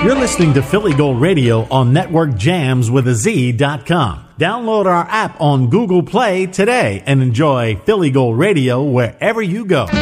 You're listening to Philly Gold Radio on NetworkJams.com. Download our app on Google Play today and enjoy Philly Gold Radio wherever you go.